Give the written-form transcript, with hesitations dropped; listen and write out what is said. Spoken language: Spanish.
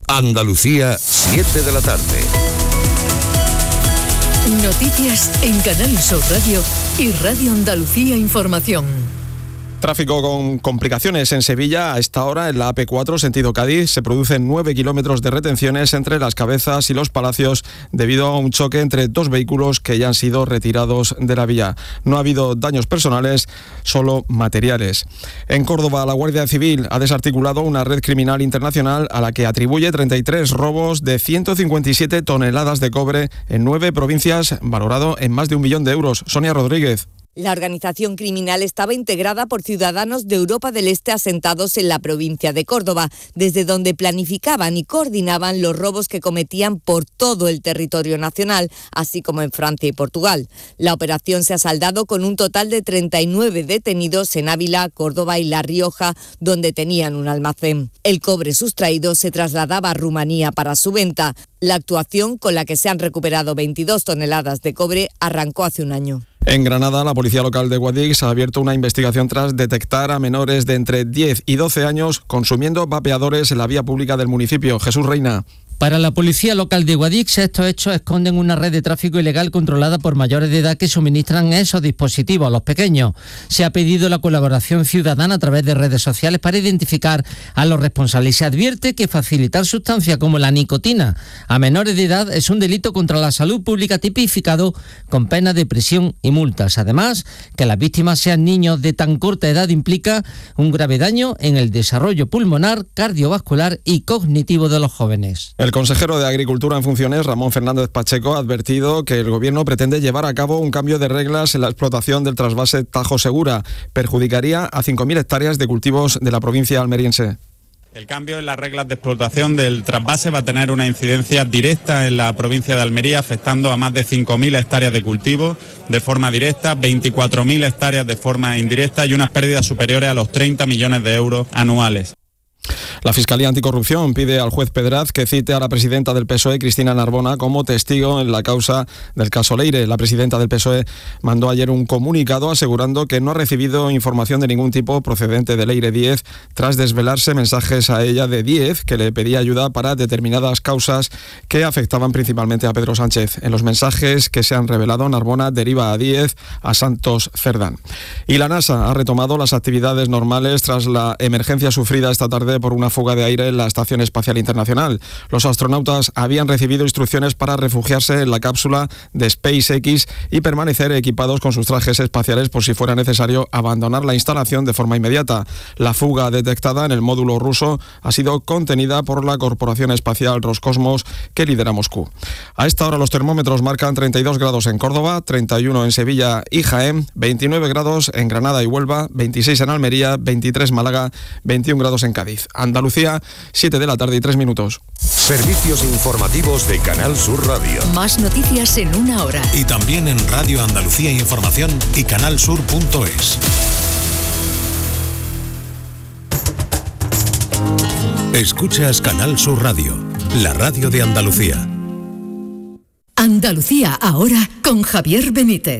Andalucía, 7 de la tarde. Noticias en Canal Sur Radio y Radio Andalucía Información. Tráfico con complicaciones en Sevilla. A esta hora, en la AP4, sentido Cádiz, se producen 9 kilómetros de retenciones entre Las Cabezas y Los Palacios debido a un choque entre dos vehículos que ya han sido retirados de la vía. No ha habido daños personales, solo materiales. En Córdoba, la Guardia Civil ha desarticulado una red criminal internacional a la que atribuye 33 robos de 157 toneladas de cobre en 9 provincias, valorado en más de 1 millón de euros. Sonia Rodríguez. La organización criminal estaba integrada por ciudadanos de Europa del Este asentados en la provincia de Córdoba, desde donde planificaban y coordinaban los robos que cometían por todo el territorio nacional, así como en Francia y Portugal. La operación se ha saldado con un total de 39 detenidos en Ávila, Córdoba y La Rioja, donde tenían un almacén. El cobre sustraído se trasladaba a Rumanía para su venta. La actuación, con la que se han recuperado 22 toneladas de cobre, arrancó hace un año. En Granada, la policía local de Guadix ha abierto una investigación tras detectar a menores de entre 10 y 12 años consumiendo vapeadores en la vía pública del municipio. Jesús Reina. Para la policía local de Guadix, estos hechos esconden una red de tráfico ilegal controlada por mayores de edad que suministran esos dispositivos a los pequeños. Se ha pedido la colaboración ciudadana a través de redes sociales para identificar a los responsables y se advierte que facilitar sustancias como la nicotina a menores de edad es un delito contra la salud pública tipificado con pena de prisión y multas. Además, que las víctimas sean niños de tan corta edad implica un grave daño en el desarrollo pulmonar, cardiovascular y cognitivo de los jóvenes. El consejero de Agricultura en funciones, Ramón Fernández Pacheco, ha advertido que el Gobierno pretende llevar a cabo un cambio de reglas en la explotación del trasvase Tajo Segura. Perjudicaría a 5.000 hectáreas de cultivos de la provincia almeriense. El cambio en las reglas de explotación del trasvase va a tener una incidencia directa en la provincia de Almería, afectando a más de 5.000 hectáreas de cultivo de forma directa, 24.000 hectáreas de forma indirecta y unas pérdidas superiores a los 30 millones de euros anuales. La Fiscalía Anticorrupción pide al juez Pedraz que cite a la presidenta del PSOE, Cristina Narbona, como testigo en la causa del caso Leire. La presidenta del PSOE mandó ayer un comunicado asegurando que no ha recibido información de ningún tipo procedente de Leire Díez tras desvelarse mensajes a ella de Díez que le pedía ayuda para determinadas causas que afectaban principalmente a Pedro Sánchez. En los mensajes que se han revelado, Narbona deriva a Díez a Santos Cerdán. Y la NASA ha retomado las actividades normales tras la emergencia sufrida esta tarde por una fuga de aire en la Estación Espacial Internacional. Los astronautas habían recibido instrucciones para refugiarse en la cápsula de SpaceX y permanecer equipados con sus trajes espaciales por si fuera necesario abandonar la instalación de forma inmediata. La fuga detectada en el módulo ruso ha sido contenida por la Corporación Espacial Roscosmos, que lidera Moscú. A esta hora los termómetros marcan 32 grados en Córdoba, 31 en Sevilla y Jaén, 29 grados en Granada y Huelva, 26 en Almería, 23 en Málaga, 21 grados en Cádiz. Andalucía, 7 de la tarde y 3 minutos. Servicios informativos de Canal Sur Radio. Más noticias en una hora. Y también en Radio Andalucía Información y canalsur.es. Escuchas Canal Sur Radio, la radio de Andalucía. Andalucía ahora con Javier Benítez.